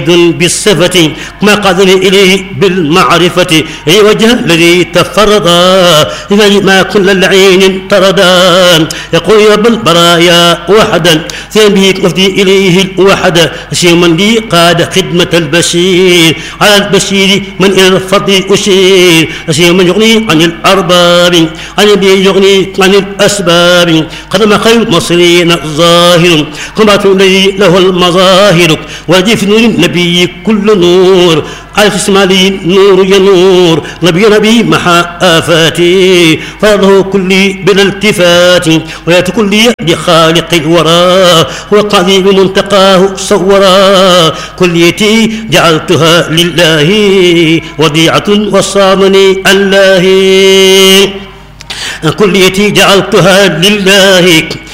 بالصفة ما قادني إليه بالمعرفة وجه الذي تفردا ما كل العين طردا يقول يا بالبرايا وحدا به وفدي إليه الوحد شيء من لي قاد خدمة البشير على البشير من إلى الفضل أشير شيء من يغني عن الأرباب عن يغني عن الأسباب قدم خير المصريين ظاهر قمت الذي له المظاهر وجف نور النبي كل نور على اسمالي نور ينور نبي محا آفاتي فرضه كلي بلا التفات ويات كلي لخالق الورى وقضي بمنتقاه صورا كليتي جعلتها لله وديعة وصامني الله كليتي جعلتها لله